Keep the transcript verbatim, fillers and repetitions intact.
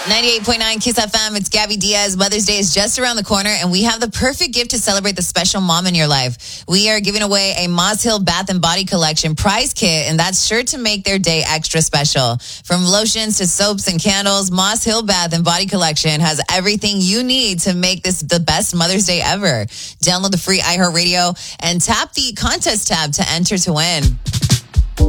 ninety-eight point nine Kiss F M. It's Gabby Diaz. Mother's Day is just around the corner, and we have the perfect gift to celebrate the special mom in your life. We are giving away a Moss Hill Bath and Body Collection prize kit, and that's sure to make their day extra special. From lotions to soaps and candles, Moss Hill Bath and Body Collection has everything you need to make this the best Mother's Day ever. Download the free iHeartRadio and tap the contest tab to enter to win.